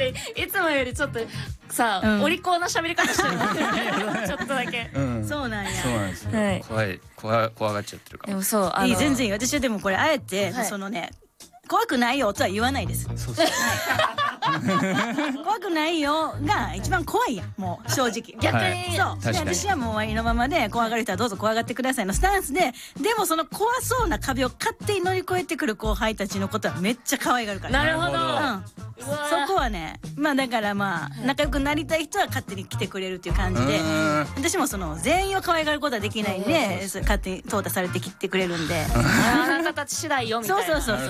っていつもよりちょっとさ、お利口な喋り方してるちょっとだけ。 そうなんや。 そうなんですね。怖がっちゃってるから。 でもそう、 いい、全然いい。私はでもこれあえてそのね、怖くないよとは言わないです。 そうそう。 怖くないよが一番怖いやん、もう正直。 逆にそう。で私はもうありのままで、怖がる人はどうぞ怖がってくださいのスタンスで、でもその怖そうな壁を勝手に乗り越えてくる後輩たちのことはめっちゃ可愛がるから。 なるほど。 そこはね、まあだからまあ仲良くなりたい人は勝手に来てくれるっていう感じで、私もその全員を可愛がることはできないんで、勝手に淘汰されてきてくれるんで、 あなたたち次第よみたいな。 そう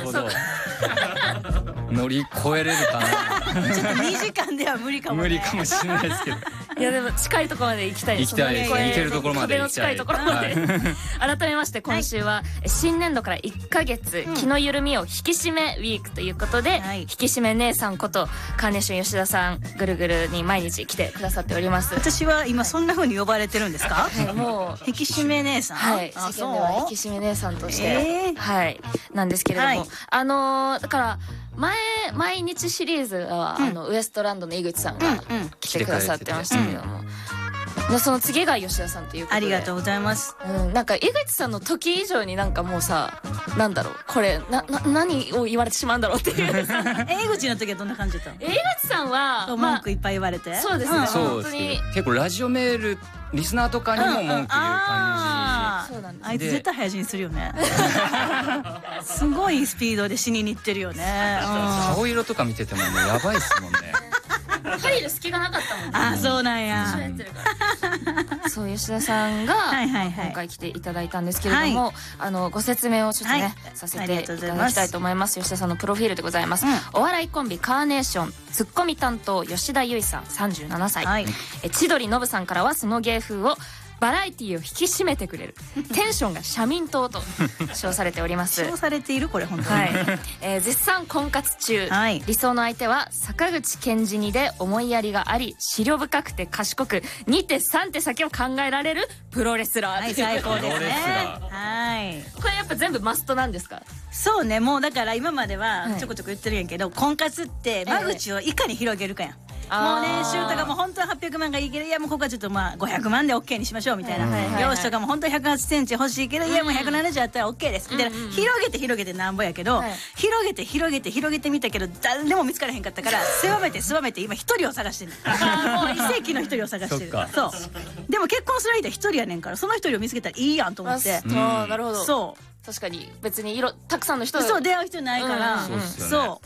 乗り越えれるかな。 ちょっと2時間では無理かもね。 無理かもしれないですけど。 いやでも近いところまで行きたい。 行きたいです。行けるところまで。 壁の近いところまで。改めまして今週は新年度から1ヶ月気の緩みを引き締めウィークということで、引き締め姉さんことカーネーション吉田さんぐるぐるに毎日来てくださっております。 私は今そんな風に呼ばれてるんですか？ もう引き締め姉さん。 はい。世間では引き締め姉さんとしてはいなんですけれども、だから毎日シリーズはウエストランドの井口さんが来てくださってましたけども、その次が吉田さんということで。 ありがとうございます。 なんか井口さんの時以上になんかもうさ、なんだろうこれ何を言われてしまうんだろうっていうさ。 江口の時はどんな感じだったの？ 江口さんは文句いっぱい言われて。 そうですね。 本当に結構ラジオメールリスナーとかにも文句言う感じ。そうなんです。 あいつ絶対早死にするよね。すごいスピードで死にに行ってるよね。 顔色とか見ててもねやばいっすもんね。 入る隙がなかったもんね。 あ、そうなんや。 そう吉田さんが今回来ていただいたんですけれども、ご説明をちょっとねさせていただきたいと思います。吉田さんのプロフィールでございます。お笑いコンビカーネーションツッコミ担当吉田結さん37歳。千鳥ノブさんからはその芸風をバラエティを引き締めてくれるテンションが社民党と称されております。 称されているこれ本当に。 絶賛婚活中。理想の相手は坂口健二にで思いやりがあり、思慮深くて賢く2手3手先を考えられるプロレスラー。 はい、最高ですね。はい。 これやっぱ全部マストなんですか？ そうね、もうだから今まではちょこちょこ言ってるんやけど、婚活って間口をいかに広げるかやん。もう年収とかも本当は800万がいいけど、いやもうここはちょっとまあ500万で OK にしましょうみたいな。容姿とかも本当は108センチ欲しいけど、いやもう170あったら OK ですみたいな。広げてなんぼやけど、広げてみたけど誰でも見つからへんかったから、狭めて今一人を探してる。もう異世紀の一人を探してる。そう。でも結婚する相手は一人やねんから、その一人を見つけたらいいやんと思って。 なるほど。 そう。 確かに別にたくさんの人そう出会う人ないから、そう。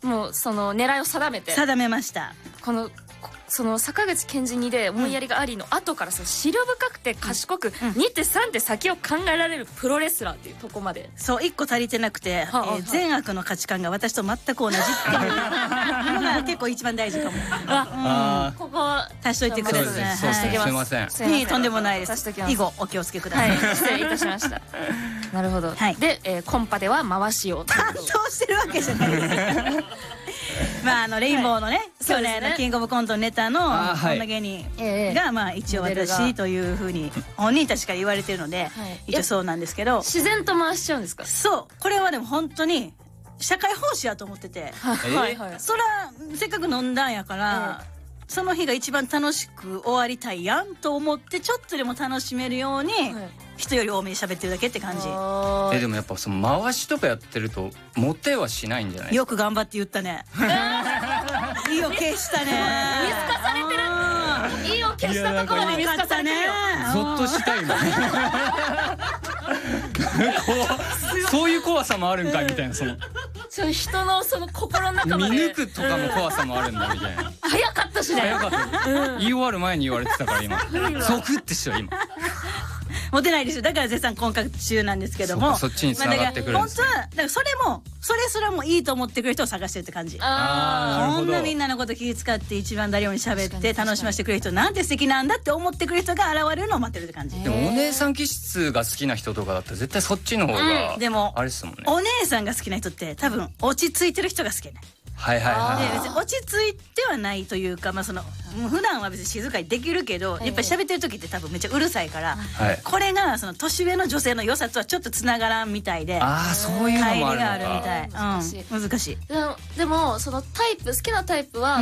もうその狙いを定めました。 その坂口健二にで思いやりがありの後から思慮深くて賢く2手3手先を考えられるプロレスラーっていうとこまで。 そう1個足りてなくて、善悪の価値観が私と全く同じっていうのが結構一番大事かも。ここ足しといてください。 すみません。 とんでもないです。以後お気をつけください。 失礼いたしました。なるほど。でコンパでは回しを担当してるわけじゃないです。まあレインボーのね、去年のキングオブコントネタの女芸人がまあ一応私というふうに本人たちから言われてるので、一応そうなんですけど、 自然と回しちゃうんですか？ そう、これはでも本当に社会奉仕やと思ってて、そらせっかく飲んだんやからその日が一番楽しく終わりたいやんと思って、ちょっとでも楽しめるように人より多めに喋ってるだけって感じ。 でもやっぱその回しとかやってるとモテはしないんじゃないですか？ よく頑張って言ったね。意を消したね。 見透かされてる。意を消したところで見透かされてるよ。 ゾッとした今。そういう怖さもあるんかみたいな、その人のその心の中まで見抜くとかの怖さもあるんだみたいな。 早かったしね。 早かった。言い終わる前に言われてたから今ゾクってした今。 モテないですよ。だから絶賛婚活中なんですけども、 そっちに繋がってくるんです。 本当はだからそれすらもいいと思ってくる人を探してるって感じ。こんなみんなのこと気遣って一番誰より喋って楽しませてくれる人なんて素敵なんだって思ってくる人が現れるのを待ってるって感じ。 でもお姉さん気質が好きな人とかだったら絶対そっちの方がでもあれですもんね。 お姉さんが好きな人って多分落ち着いてる人が好きね。 はいはいはい。 で別に落ち着いてはないというか、まあその普段は別に静かにできるけど、やっぱり喋ってる時って多分めっちゃうるさいから、これがその年上の女性の良さとはちょっとつながらんみたいで、 そういうのもあるのか。 乖離があるみたい。難しい。 でもそのタイプ好きなタイプは